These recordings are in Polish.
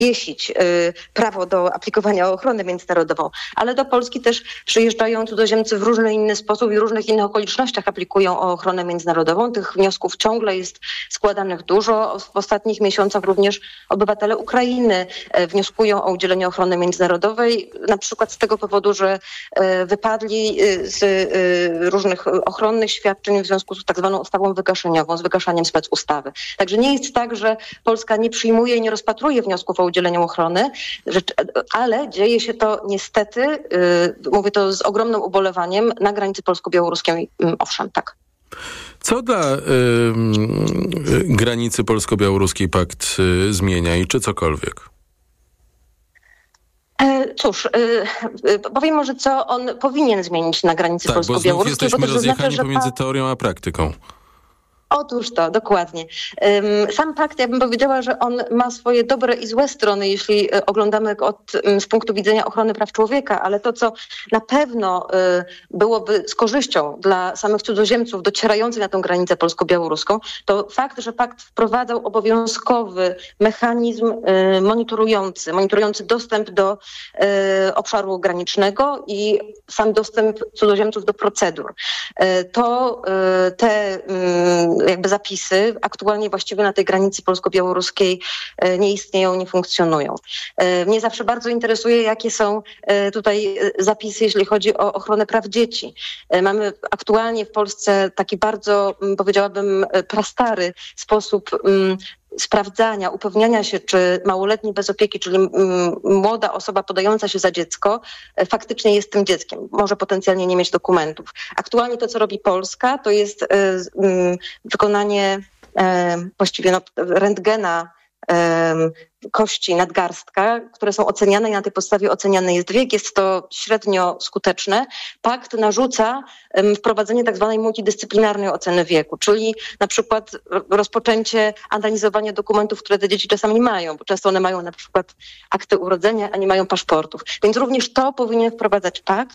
zawiesić prawo do aplikowania o ochronę międzynarodową, ale do Polski też przyjeżdżają cudzoziemcy w różny inny sposób i w różnych innych okolicznościach aplikują o ochronę międzynarodową. Tych wniosków ciągle jest składanych dużo. W ostatnich miesiącach również obywatele Ukrainy wnioskują o udzielenie ochrony międzynarodowej, na przykład z tego powodu, że wypadli z różnych ochronnych świadczeń w związku z tak zwaną ustawą wygaszeniową, z wygaszaniem specustawy. Także nie jest tak, że Polska nie przyjmuje i nie rozpatruje wniosków o udzielenie ochrony, ale dzieje się to niestety, mówię to z ogromnym ubolewaniem, na granicy polsko-białoruskiej, owszem, tak. Co dla granicy polsko-białoruskiej pakt zmienia i czy cokolwiek? Cóż, powiem może, co on powinien zmienić na granicy polsko-białoruskiej. Bo jesteśmy rozjechani pomiędzy teorią a praktyką. Otóż to, dokładnie. Sam pakt, ja bym powiedziała, że on ma swoje dobre i złe strony, jeśli oglądamy go z punktu widzenia ochrony praw człowieka, ale to, co na pewno byłoby z korzyścią dla samych cudzoziemców docierających na tę granicę polsko-białoruską, to fakt, że pakt wprowadzał obowiązkowy mechanizm monitorujący dostęp do obszaru granicznego i sam dostęp cudzoziemców do procedur. To te jakby zapisy aktualnie właściwie na tej granicy polsko-białoruskiej nie istnieją, nie funkcjonują. Mnie zawsze bardzo interesuje, jakie są tutaj zapisy, jeśli chodzi o ochronę praw dzieci. Mamy aktualnie w Polsce taki bardzo, powiedziałabym, prastary sposób sprawdzania, upewniania się, czy małoletni bez opieki, czyli młoda osoba podająca się za dziecko, faktycznie jest tym dzieckiem. Może potencjalnie nie mieć dokumentów. Aktualnie to, co robi Polska, to jest wykonanie właściwie rentgena kości nadgarstka, które są oceniane i na tej podstawie oceniany jest wiek. Jest to średnio skuteczne. Pakt narzuca wprowadzenie tak zwanej multidyscyplinarnej oceny wieku, czyli na przykład rozpoczęcie analizowania dokumentów, które te dzieci czasami mają, bo często one mają na przykład akty urodzenia, a nie mają paszportów. Więc również to powinien wprowadzać pakt,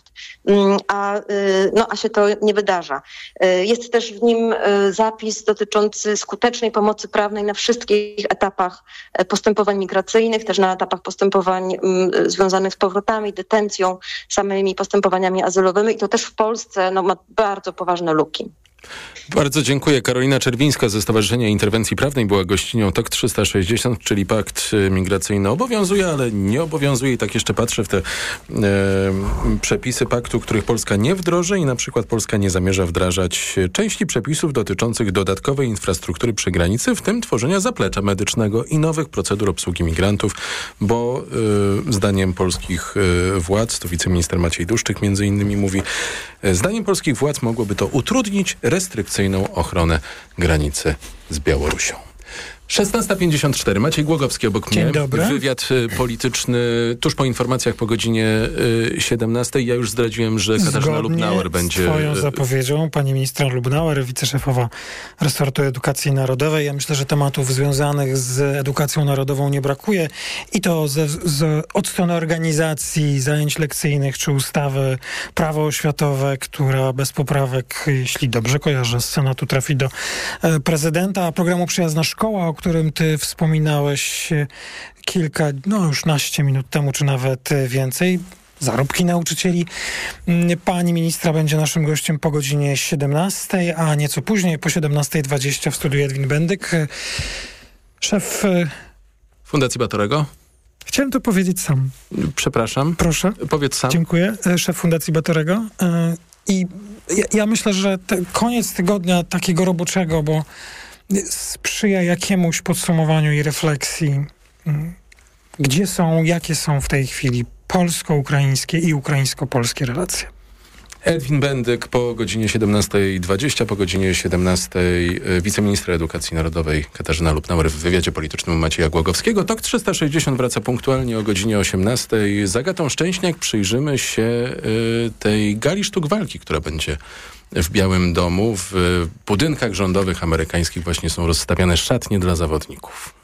a się to nie wydarza. Jest też w nim zapis dotyczący skutecznej pomocy prawnej na wszystkich etapach postępowań migracyjnych, też na etapach postępowań związanych z powrotami, detencją, samymi postępowaniami azylowymi i to też w Polsce ma bardzo poważne luki. Bardzo dziękuję. Karolina Czerwińska ze Stowarzyszenia Interwencji Prawnej była gościnią TOK 360, czyli pakt migracyjny obowiązuje, ale nie obowiązuje. I tak jeszcze patrzę w te przepisy paktu, których Polska nie wdroży i na przykład Polska nie zamierza wdrażać części przepisów dotyczących dodatkowej infrastruktury przy granicy, w tym tworzenia zaplecza medycznego i nowych procedur obsługi migrantów, bo zdaniem polskich władz, to wiceminister Maciej Duszczyk między innymi mówi, zdaniem polskich władz mogłoby to utrudnić restrykcyjną ochronę granicy z Białorusią. 16:54. Maciej Głogowski obok mnie. Dzień dobry. Wywiad polityczny tuż po informacjach po godzinie 17:00. Ja już zdradziłem, że Katarzyna Lubnauer będzie... Swoją zapowiedzią pani ministra Lubnauer, wiceszefowa resortu edukacji narodowej. Ja myślę, że tematów związanych z edukacją narodową nie brakuje. I to od strony organizacji zajęć lekcyjnych czy ustawy prawo oświatowe, która bez poprawek, jeśli dobrze kojarzę, z Senatu trafi do prezydenta. Programu Przyjazna Szkoła, o którym ty wspominałeś już naście minut temu, czy nawet więcej. Zarobki nauczycieli. Pani ministra będzie naszym gościem po godzinie 17:00, a nieco później, po 17:20 w studiu Edwin Bendyk. Szef Fundacji Batorego. Chciałem to powiedzieć sam. Przepraszam. Proszę. Powiedz sam. Dziękuję. Szef Fundacji Batorego. I ja myślę, że koniec tygodnia takiego roboczego, bo sprzyja jakiemuś podsumowaniu i refleksji, gdzie są, jakie są w tej chwili polsko-ukraińskie i ukraińsko-polskie relacje. Edwin Bendyk po godzinie 17:20, po godzinie 17:00 wiceministra edukacji narodowej Katarzyna Lubnauer w wywiadzie politycznym Macieja Głogowskiego. TOK 360 wraca punktualnie o godzinie 18:00. Z Agatą Szczęśniak przyjrzymy się tej gali sztuk walki, która będzie w Białym Domu. W budynkach rządowych amerykańskich właśnie są rozstawiane szatnie dla zawodników.